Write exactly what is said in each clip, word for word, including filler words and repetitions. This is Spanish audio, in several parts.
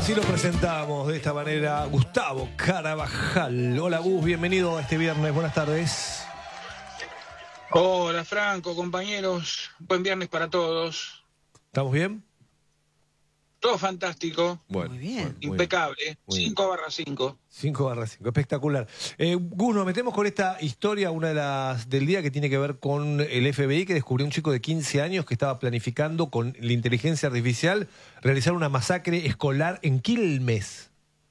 Así lo presentamos de esta manera, Gustavo Carabajal. Hola Gus, bienvenido a este viernes, buenas tardes. Hola Franco, compañeros, buen viernes para todos. ¿Estamos bien? Todo fantástico. Bueno, muy bien. Bueno, muy impecable, cinco barra cinco. cinco barra cinco, espectacular. Eh, Gus, nos metemos con esta historia, una de las del día, que tiene que ver con el F B I, que descubrió un chico de quince años que estaba planificando con la inteligencia artificial realizar una masacre escolar en Quilmes.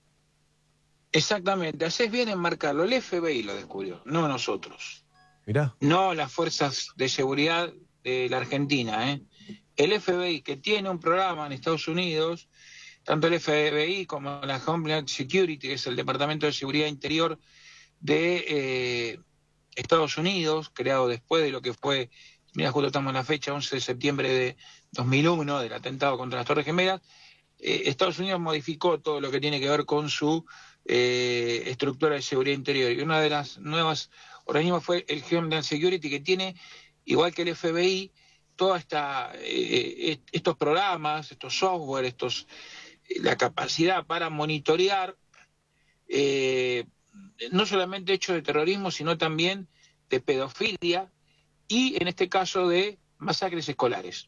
Exactamente, haces bien en marcarlo, el F B I lo descubrió, no nosotros. Mirá. No las fuerzas de seguridad de la Argentina, ¿eh? El F B I, que tiene un programa en Estados Unidos, tanto el F B I como la Homeland Security, que es el Departamento de Seguridad Interior de eh, Estados Unidos, creado después de lo que fue, mira, justo estamos en la fecha, once de septiembre de dos mil uno, del atentado contra las Torres Gemelas. eh, Estados Unidos modificó todo lo que tiene que ver con su eh, estructura de seguridad interior. Y una de las nuevas organismos fue el Homeland Security, que tiene, igual que el F B I, toda esta eh, estos programas, estos software, estos la capacidad para monitorear eh, no solamente hechos de terrorismo, sino también de pedofilia y, en este caso, de masacres escolares.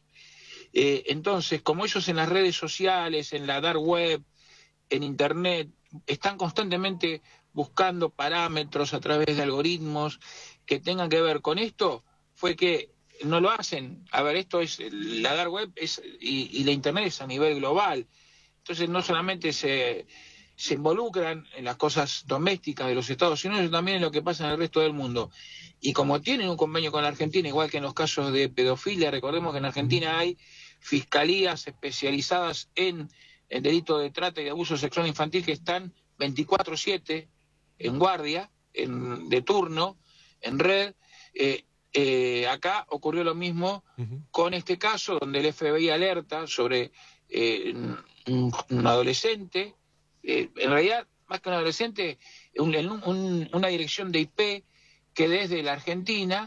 Eh, entonces, como ellos en las redes sociales, en la dark web, en internet, están constantemente buscando parámetros a través de algoritmos que tengan que ver con esto, fue que no lo hacen. A ver, esto es, la dark web es, y, y la internet es a nivel global. Entonces no solamente se, se involucran en las cosas domésticas de los Estados Unidos, sino también en lo que pasa en el resto del mundo. Y como tienen un convenio con la Argentina, igual que en los casos de pedofilia, recordemos que en Argentina hay fiscalías especializadas en el delito de trata y de abuso sexual infantil que están veinticuatro siete en guardia, en, de turno, en red. Eh, eh, acá ocurrió lo mismo uh-huh. con este caso, donde el F B I alerta sobre eh, un, un adolescente, eh, en realidad, más que un adolescente, un, un, una dirección de I P que desde la Argentina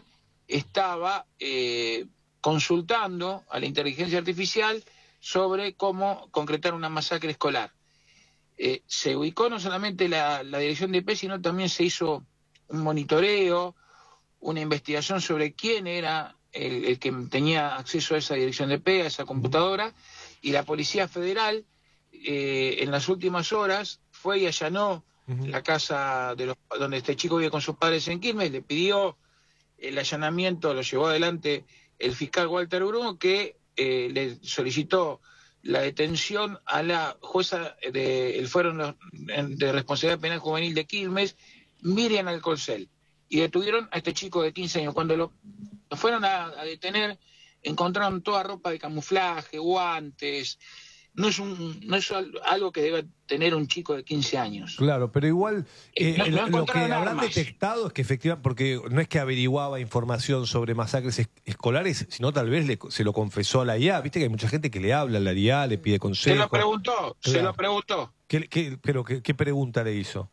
estaba eh, consultando a la inteligencia artificial sobre cómo concretar una masacre escolar. Eh, se ubicó no solamente la, la dirección de I P, sino también se hizo un monitoreo, una investigación sobre quién era el, el que tenía acceso a esa dirección de I P, a esa computadora, y la Policía Federal eh, en las últimas horas fue y allanó uh-huh. la casa de los, donde este chico vive con sus padres en Quilmes, le pidió el allanamiento, lo llevó adelante el fiscal Walter Bruno, que eh, le solicitó la detención a la jueza del Fuero de Responsabilidad Penal Juvenil de Quilmes, Miriam Alcolcel, y detuvieron a este chico de quince años. Cuando lo, lo fueron a, a detener, encontraron toda ropa de camuflaje, guantes. No es un no es algo que debe tener un chico de quince años. Claro, pero igual eh, no, no lo que habrán armas. detectado es que efectivamente, porque no es que averiguaba información sobre masacres es, escolares, sino tal vez le, se lo confesó a la I A. Viste que hay mucha gente que le habla a la I A, le pide consejos. Se lo preguntó, claro. se lo preguntó. ¿Qué, qué, pero qué, qué pregunta le hizo?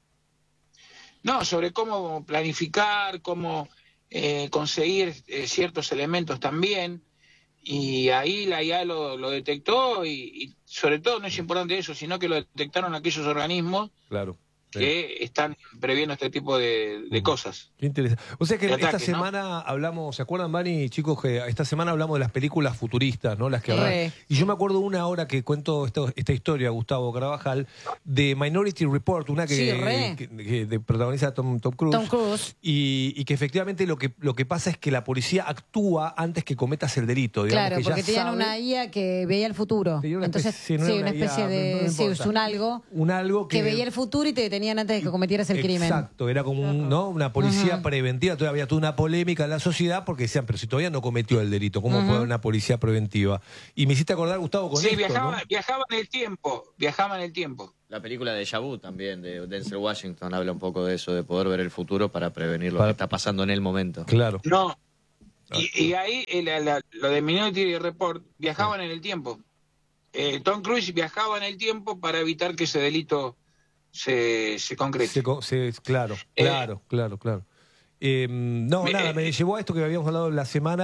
No, sobre cómo planificar, cómo eh, conseguir eh, ciertos elementos también. Y ahí la I A lo, lo detectó y, y sobre todo no es importante eso, sino que lo detectaron aquellos organismos claro, que sí. están previendo este tipo de, de cosas. Qué interesante. O sea que de esta ataque, semana ¿no? hablamos, ¿se acuerdan, Vani, chicos, que esta semana hablamos de las películas futuristas, ¿no? Las que habrán. Y yo me acuerdo una hora que cuento esto, esta historia, Gustavo Carabajal, de Minority Report, una que, sí, que, que de, protagoniza Tom, Tom Cruise. Tom Cruise. Y, y que efectivamente lo que, lo que pasa es que la policía actúa antes que cometas el delito. Digamos, claro, que porque ya tenían sabe, una I A que veía el futuro. Una Entonces, especie, no sí, una, una especie I A, de. No, no sí, es un algo. Un algo que, que veía el futuro y te detenían antes de que cometieras el crimen. Exacto, era como un, ¿no? una policía uh-huh. preventiva. Todavía había toda una polémica en la sociedad porque decían, pero si todavía no cometió el delito, ¿cómo uh-huh. puede haber una policía preventiva? Y me hiciste acordar, Gustavo, con sí, esto, viajaba, ¿no? viajaba en el tiempo, viajaba en el tiempo. La película de Deja Vu también, de Denzel Washington, habla un poco de eso, de poder ver el futuro para prevenir lo para... que está pasando en el momento. Claro. No, y, y ahí la, la, lo de Minority Report, viajaban sí. en el tiempo. Eh, Tom Cruise viajaba en el tiempo para evitar que ese delito se, se concrete. Se, se, claro, claro, eh, claro, claro. Eh, no, me, nada, me eh, llevó a esto que habíamos hablado la semana,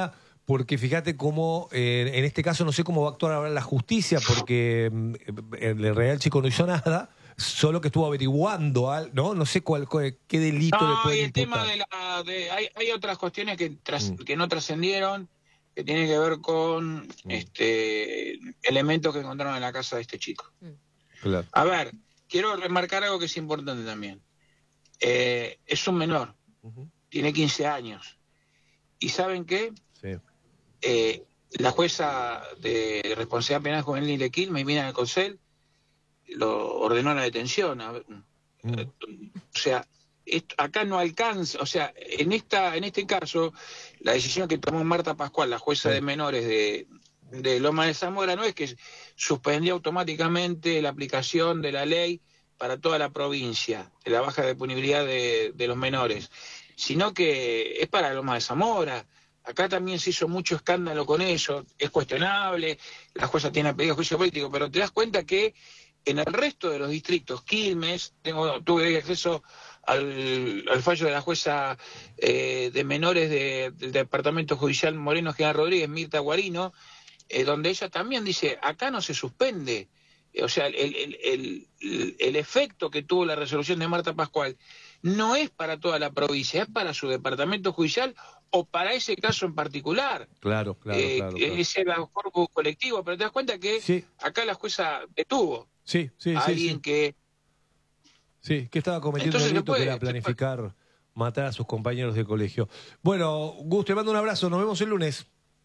porque fíjate cómo, eh, en este caso no sé cómo va a actuar ahora la justicia, porque mm, el real chico no hizo nada, solo que estuvo averiguando, al- ¿no? No sé cuál, cuál- qué delito le No, y pueden el tema imputar. de la... De, hay, hay otras cuestiones que, tras- Mm. que no trascendieron, que tienen que ver con Mm. este elementos que encontraron en la casa de este chico. Claro. A ver, quiero remarcar algo que es importante también. Eh, es un menor, Ujú. tiene quince años. ¿Y saben qué? Sí. Eh, la jueza de responsabilidad penal juvenil de Quilmes, Mina del Consell, lo ordenó la detención. A ver, Mm. o sea, esto- acá no alcanza, o sea, en esta, en este caso, la decisión que tomó Marta Pascual, la jueza Sí. de menores de, de Loma de Zamora, no es que suspendió automáticamente la aplicación de la ley para toda la provincia, de la baja de punibilidad de, de los menores, sino que es para Loma de Zamora. Acá también se hizo mucho escándalo con eso, es cuestionable, la jueza tiene pedido juicio político, pero te das cuenta que en el resto de los distritos, Quilmes, tengo, tuve acceso al, al fallo de la jueza eh, de menores de- del Departamento Judicial Moreno General Rodríguez, Mirta Guarino, eh, donde ella también dice, acá no se suspende. Eh, O sea, el, el, el, el- el efecto que tuvo la resolución de Marta Pascual no es para toda la provincia, es para su departamento judicial o para ese caso en particular. Claro, claro, Eh, claro, claro. Es el corpus colectivo, pero te das cuenta que Sí, acá la jueza detuvo sí, sí, a sí, alguien sí. que... Sí, que estaba cometiendo un Entonces se delito que puede, era se puede. planificar matar a sus compañeros de colegio. Bueno, Gus, te mando un abrazo, nos vemos el lunes.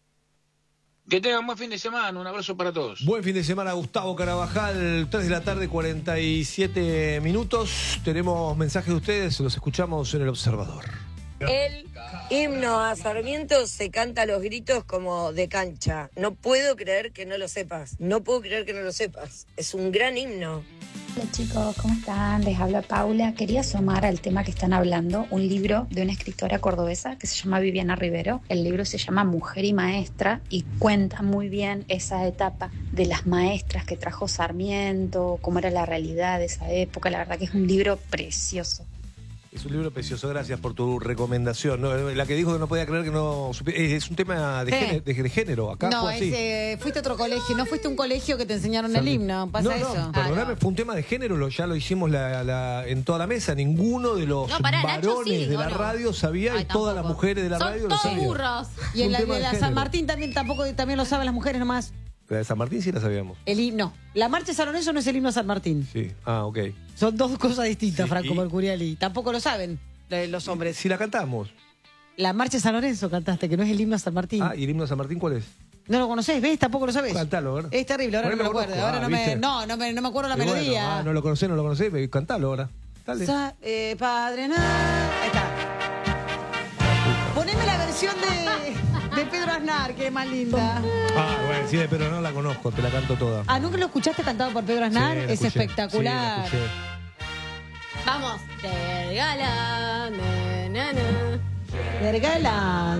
Que tengan un buen fin de semana, un abrazo para todos. Buen fin de semana, Gustavo Carabajal, tres de la tarde, cuarenta y siete minutos. Tenemos mensajes de ustedes, los escuchamos en El Observador. El himno a Sarmiento se canta a los gritos como de cancha. No puedo creer que no lo sepas. No puedo creer que no lo sepas. Es un gran himno. Hola chicos, ¿cómo están? Les habla Paula. Quería sumar al tema que están hablando un libro de una escritora cordobesa que se llama Viviana Rivero. El libro se llama Mujer y Maestra y cuenta muy bien esa etapa de las maestras que trajo Sarmiento, cómo era la realidad de esa época. La verdad que es un libro precioso. Es un libro precioso, gracias por tu recomendación. No, la que dijo que no podía creer que no supi- es, es un tema de, Sí. género, de, de género. Acá No, fue así. es, eh, fuiste a otro colegio, no fuiste a un colegio que te enseñaron el Sarmi- himno, pasa no, no, eso. perdóname, Ah, fue un tema de género, lo, ya lo hicimos la- la- en toda la mesa. Ninguno de los No, pará, Nacho, varones sí, de ¿o la no? radio sabía Ay, y todas las tampoco. mujeres de la Son radio lo todos sabían. burros. Y en Un la tema de de la género. San Martín también tampoco también lo saben las mujeres nomás. La de San Martín sí la sabíamos. El himno. La marcha de San Lorenzo no es el himno a San Martín. Sí, ah, ok. Son dos cosas distintas, Sí, Franco y- Mercuriali. Tampoco lo saben eh, los hombres. Si la cantamos. La marcha de San Lorenzo cantaste, que no es el himno a San Martín. Ah, ¿y el himno de San Martín cuál es? ¿No lo conocés? ¿Ves? Tampoco lo sabés. Cantalo, a ver. Es terrible, ahora Por no ahí me lo acuerdo. conozco. Ahora Ah, no, me, ¿viste? no, no, me, no me acuerdo la Y bueno, melodía. ah, no lo conocés, no lo conocés, pero cantalo ahora. Dale. Sa- eh, padre, na- ahí está. Poneme la versión de, de Pedro Aznar, que es más linda. Ah, bueno, sí, pero no la conozco, te la canto toda. Ah, ¿nunca lo escuchaste cantado por Pedro Sí, Aznar? la es escuché. espectacular. Sí, la escuché. Vamos. Te regala, na, na, na. Vergala.